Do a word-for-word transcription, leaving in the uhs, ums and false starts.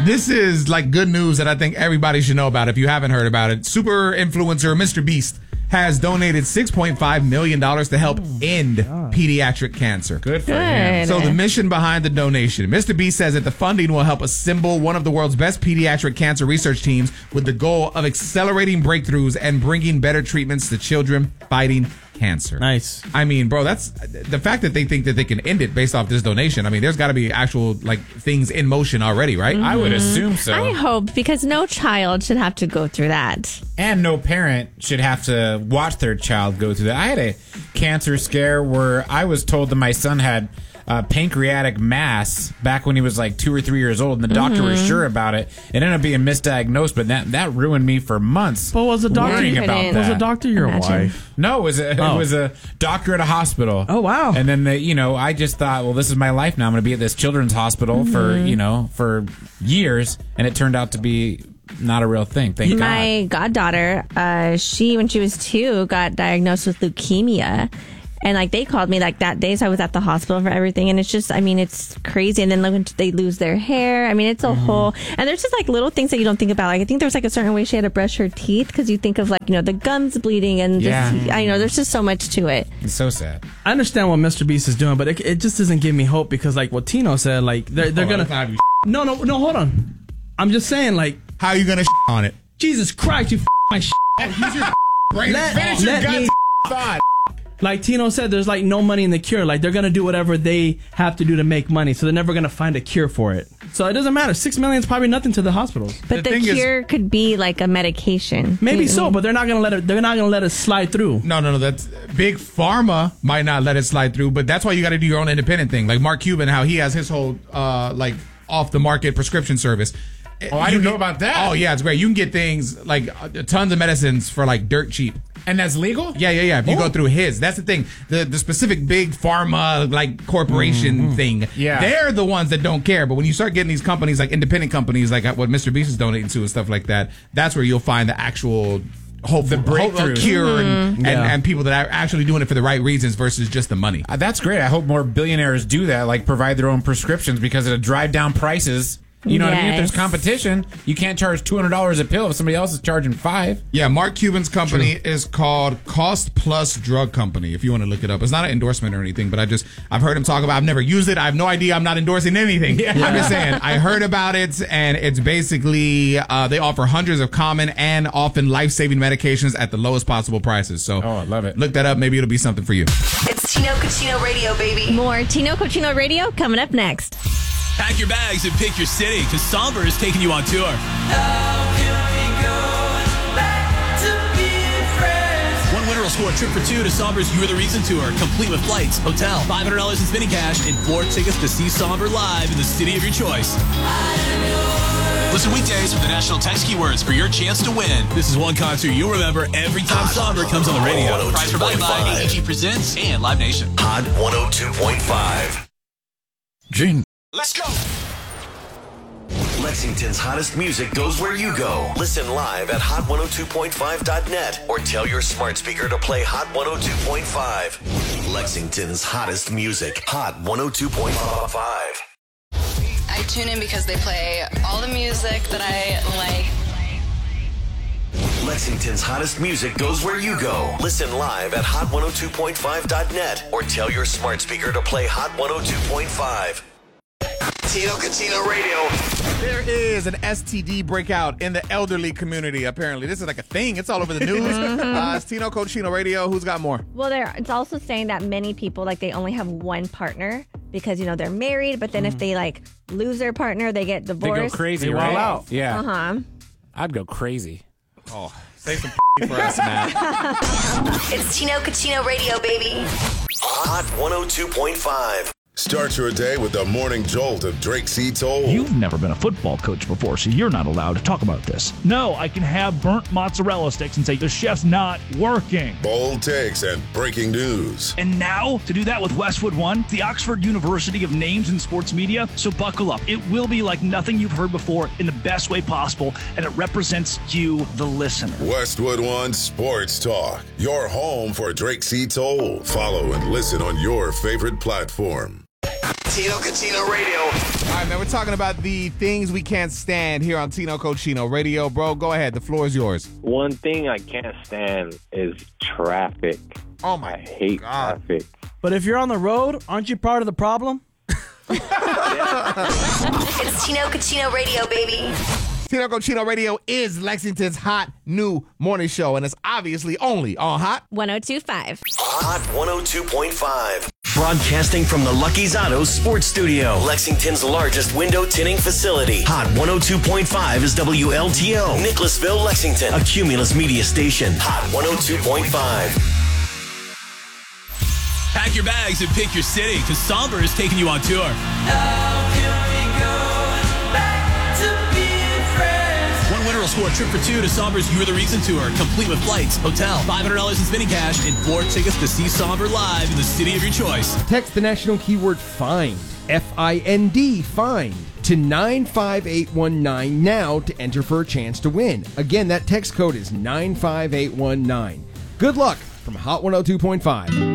This is like good news that I think everybody should know about if you haven't heard about it. Super influencer Mister Beast has donated six point five million dollars to help end pediatric cancer. Good for Good. him. So the mission behind the donation, Mister Beast says that the funding will help assemble one of the world's best pediatric cancer research teams with the goal of accelerating breakthroughs and bringing better treatments to children fighting cancer. Nice. I mean, bro, that's the fact that they think that they can end it based off this donation. I mean, there's got to be actual like things in motion already, right? I would assume so. I hope, because no child should have to go through that. And no parent should have to watch their child go through that. I had a cancer scare where I was told that my son had uh, pancreatic mass back when he was like two or three years old, and the doctor was sure about it. It ended up being misdiagnosed, but that that ruined me for months. But was the doctor worrying You about couldn't- that? Was the doctor your Imagine. wife? No, it was a, Oh. it was a doctor at a hospital. Oh, wow. And then, the, you know, I just thought, well, this is my life now. I'm going to be at this children's hospital for, you know, for years. And it turned out to be not a real thing. Thank God. My goddaughter, uh, she, when she was two, got diagnosed with leukemia. And, like, they called me, like, that day, so I was at the hospital for everything. And it's just, I mean, it's crazy. And then, like, when they lose their hair, I mean, it's a Mm-hmm. whole... And there's just, like, little things that you don't think about. Like, I think there's, like, a certain way she had to brush her teeth because you think of, like, you know, the gums bleeding and just... Yeah. I know, there's just so much to it. It's so sad. I understand what Mister Beast is doing, but it, it just doesn't give me hope because, like what Tino said, like they're they're Hold on, gonna. let's not have No, no, no. Hold on. I'm just saying, like How are you gonna on it? Jesus Christ, you f- my shit. Let, Finish your let me, goddamn thought. like Tino said, there's like no money in the cure. Like they're gonna do whatever they have to do to make money, so they're never gonna find a cure for it. So it doesn't matter. Six million is probably nothing to the hospitals. But The the, thing is- cure could be, like, a medication. Maybe You- so, but they're not gonna let it. They're not gonna let it slide through. No, no, no. That's big pharma might not let it slide through, but that's why you got to do your own independent thing. Like Mark Cuban, how he has his whole uh like off the market prescription service. Oh, I You didn't can- know about that. Oh yeah, it's great. You can get things like uh, tons of medicines for like dirt cheap. And that's legal? Yeah, yeah, yeah. If you Oh. go through his, that's the thing. The the specific big pharma like corporation thing. Yeah. they're the ones that don't care. But when you start getting these companies like independent companies, like what Mister Beast is donating to and stuff like that, that's where you'll find the actual hope, The hope breakthroughs. cure, and, and, Yeah. and people that are actually doing it for the right reasons versus just the money. Uh, that's great. I hope more billionaires do that, like provide their own prescriptions because it'll drive down prices. You know what I mean? If there's Yes. competition, you can't charge two hundred dollars a pill if somebody else is charging five. Yeah, Mark Cuban's company is called Cost Plus Drug Company, if you want to look it up. It's not an endorsement or anything, but I just, I've heard him talk about I've never used it. I have no idea. I'm not endorsing anything. I'm just saying, I heard about it, and it's basically, uh, they offer hundreds of common and often life-saving medications at the lowest possible prices. So, Oh, I love it. look that up. Maybe it'll be something for you. It's Tino Cucino Radio, baby. More Tino Cochino Radio coming up next. Pack your bags and pick your city, because Somber is taking you on tour. One winner will score a trip for two to Somber's You're the Reason tour, complete with flights, hotel, five hundred dollars in spinning cash, and four tickets to see Somber live in the city of your choice. Listen weekdays for the national text keywords for your chance to win. This is one concert you'll remember every time Somber comes on the radio. Prize provided by A E G Presents and Live Nation. Hot one oh two point five. Gene. Let's go. Lexington's hottest music goes where you go. Listen live at hot one oh two point five dot net or tell your smart speaker to play Hot one oh two point five. Lexington's hottest music. Hot one oh two point five. I tune in because they play all the music that I like. Lexington's hottest music goes where you go. Listen live at hot one oh two point five dot net or tell your smart speaker to play Hot one oh two point five. Tino Cucino Radio. There is an S T D breakout in the elderly community, apparently. This is like a thing. It's all over the news. uh, it's Tino Cochino Radio. Who's got more? Well, there it's also saying that many people, like, they only have one partner because, you know, they're married, but then if they, like, lose their partner, they get They divorced. go crazy, They right? wild out. Yeah. Uh-huh. I'd go crazy. Oh, say some for us, Matt. It's Tino Cucino Radio, baby. Hot one oh two point five. Start your day with the morning jolt of Drake C. Toll. You've never been a football coach before, so you're not allowed to talk about this. No, I can have burnt mozzarella sticks and say the chef's not working. Bold takes and breaking news. And now, to do that with Westwood One, the Oxford University of names in sports media, so buckle up. It will be like nothing you've heard before in the best way possible, and it represents you, the listener. Westwood One Sports Talk. Your home for Drake C. Toll. Follow and listen on your favorite platform. Tino Cochino Radio. All right, man, we're talking about the things we can't stand here on Tino Cochino Radio. Bro, go ahead. The floor is yours. One thing I can't stand is traffic. Oh, my I hate God. traffic. But if you're on the road, aren't you part of the problem? It's Tino Cochino Radio, baby. Tino Cochino Radio is Lexington's hot new morning show, and it's obviously only on Hot one oh two point five. Hot one oh two point five. Broadcasting from the Lucky's Auto Sports Studio, Lexington's largest window tinting facility. Hot one oh two point five is W L T O, Nicholasville, Lexington, a Cumulus media station. Hot one oh two point five. Pack your bags and pick your city, because Somber is taking you on tour. One winner will score a trip for two to Somber's You're the Reason tour, complete with flights, hotel, five hundred dollars in spinning cash, and four tickets to see Somber live in the city of your choice. Text the national keyword FIND, F I N D, FIND, to nine five eight one nine now to enter for a chance to win. Again, that text code is nine five eight one nine. Good luck from Hot one oh two point five.